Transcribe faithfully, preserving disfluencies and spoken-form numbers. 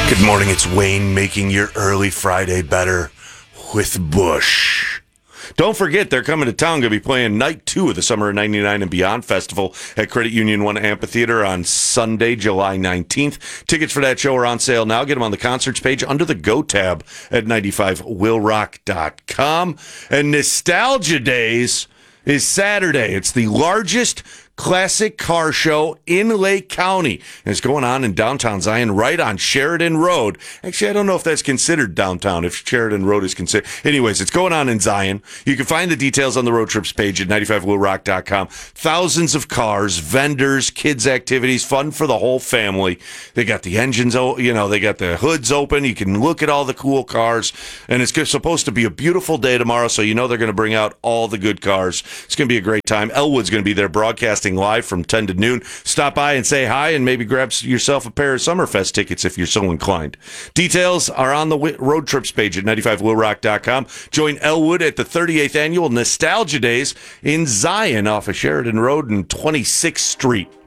Good morning, it's Wayne making your early Friday better with Bush. Don't forget, they're coming to town. Going to be playing night two of the Summer of ninety-nine and Beyond Festival at Credit Union One Amphitheater on Sunday, July nineteenth. Tickets for that show are on sale now. Get them on the concerts page under the Go tab at ninety-five will rock dot com. And Nostalgia Days is Saturday. It's the largest classic car show in Lake County. And it's going on in downtown Zion, right on Sheridan Road. Actually, I don't know if that's considered downtown, if Sheridan Road is considered. Anyways, it's going on in Zion. You can find the details on the road trips page at ninety-five will rock dot com. Thousands of cars, vendors, kids' activities, fun for the whole family. They got the engines, you know, they got the hoods open. You can look at all the cool cars. And it's supposed to be a beautiful day tomorrow, so you know they're going to bring out all the good cars. It's going to be a great time. Elwood's going to be there broadcasting live from ten to noon. Stop by and say hi and maybe grab yourself a pair of Summerfest tickets if you're so inclined. Details are on the road trips page at ninety-five will rock dot com. Join Elwood at the thirty-eighth Annual Nostalgia Days in Zion off of Sheridan Road and twenty-sixth Street.